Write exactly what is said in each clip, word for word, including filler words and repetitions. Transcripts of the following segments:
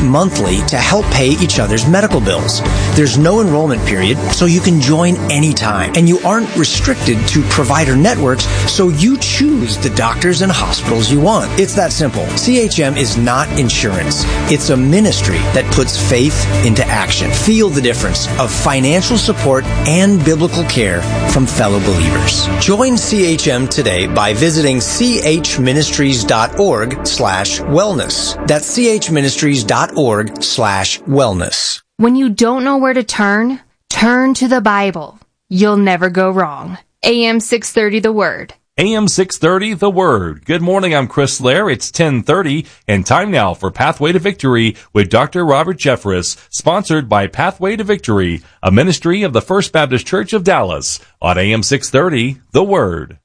monthly to help pay each other's medical bills. There's no enrollment period, so you can join anytime. And you aren't restricted to provider networks, so you choose the doctors and hospitals you want. It's that simple. C H M is not insurance. It's a ministry that puts faith into action. Feel the difference of financial support and biblical care from fellow believers. Join C H M today by visiting chministries.org slash wellness. That's chministries.org slash wellness. When you don't know where to turn, turn to the Bible. You'll never go wrong. A M six thirty The Word. A M six thirty, The Word. Good morning, I'm Chris Lair. It's ten thirty, and time now for Pathway to Victory with Doctor Robert Jeffress, sponsored by Pathway to Victory, a ministry of the First Baptist Church of Dallas, on A M six thirty, The Word.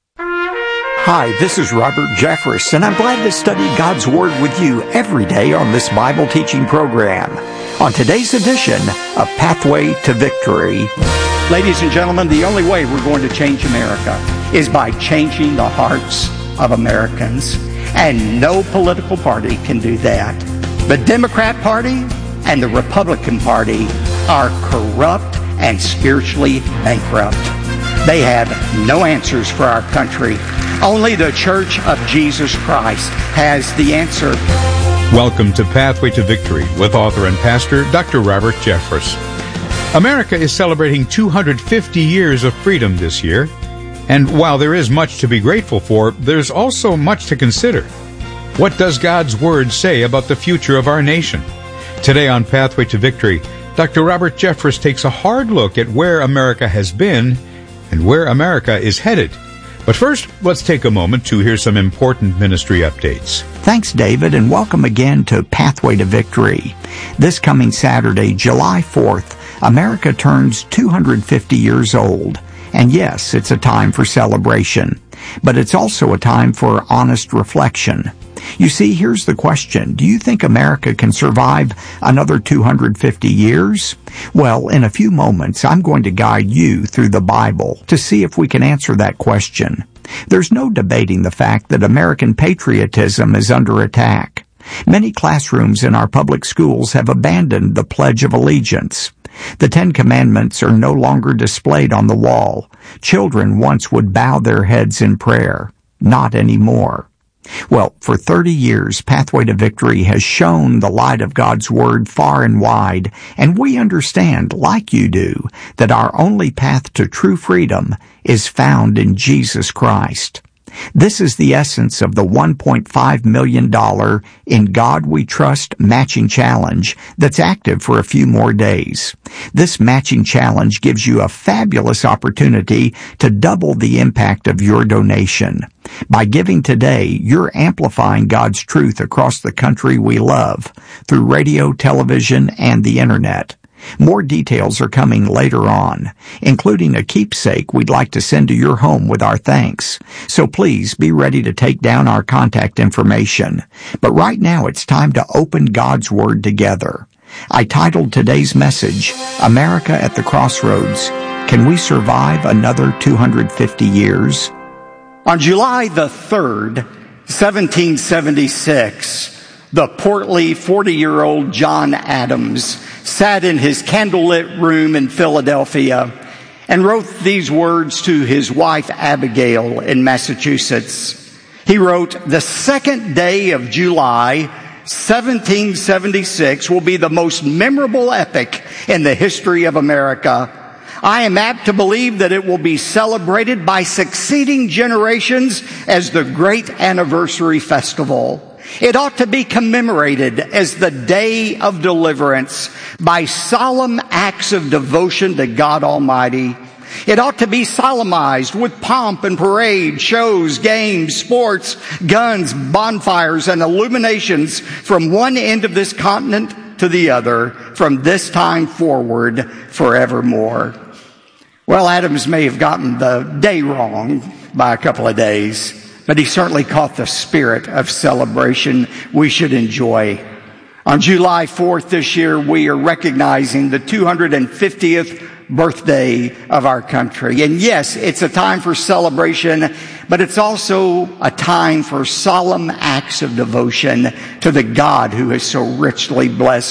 Hi, this is Robert Jeffress, and I'm glad to study God's Word with you every day on this Bible teaching program. On today's edition of Pathway to Victory. Ladies and gentlemen, the only way we're going to change America is by changing the hearts of Americans. And no political party can do that. The Democrat Party and the Republican Party are corrupt and spiritually bankrupt. They have no answers for our country. Only the Church of Jesus Christ has the answer. Welcome to Pathway to Victory with author and pastor Doctor Robert Jeffress. America is celebrating two hundred fifty years of freedom this year, and while there is much to be grateful for, there's also much to consider. What does God's Word say about the future of our nation? Today on Pathway to Victory, Doctor Robert Jeffress takes a hard look at where America has been and where America is headed. But first, let's take a moment to hear some important ministry updates. Thanks, David, and welcome again to Pathway to Victory. This coming Saturday, July fourth, America turns two hundred fifty years old. And yes, it's a time for celebration, but it's also a time for honest reflection. You see, here's the question. Do you think America can survive another two hundred fifty years? Well, in a few moments, I'm going to guide you through the Bible to see if we can answer that question. There's no debating the fact that American patriotism is under attack. Many classrooms in our public schools have abandoned the Pledge of Allegiance. The Ten Commandments are no longer displayed on the wall. Children once would bow their heads in prayer. Not anymore. Well, for thirty years, Pathway to Victory has shown the light of God's Word far and wide, and we understand, like you do, that our only path to true freedom is found in Jesus Christ. This is the essence of the one point five million dollars In God We Trust matching challenge that's active for a few more days. This matching challenge gives you a fabulous opportunity to double the impact of your donation. By giving today, you're amplifying God's truth across the country we love through radio, television, and the internet. More details are coming later on, including a keepsake we'd like to send to your home with our thanks. So please be ready to take down our contact information. But right now it's time to open God's Word together. I titled today's message, America at the Crossroads. Can we survive another two hundred fifty years? On July the third, seventeen seventy-six, the portly forty-year-old John Adams sat in his candlelit room in Philadelphia and wrote these words to his wife Abigail in Massachusetts. He wrote, "The second day of July, seventeen seventy-six, will be the most memorable epoch in the history of America. I am apt to believe that it will be celebrated by succeeding generations as the great anniversary festival. It ought to be commemorated as the day of deliverance by solemn acts of devotion to God Almighty. It ought to be solemnized with pomp and parade, shows, games, sports, guns, bonfires, and illuminations from one end of this continent to the other, from this time forward forevermore." Well, Adams may have gotten the day wrong by a couple of days, but he certainly caught the spirit of celebration we should enjoy. On July fourth this year, we are recognizing the two hundred fiftieth birthday of our country. And yes, it's a time for celebration, but it's also a time for solemn acts of devotion to the God who has so richly blessed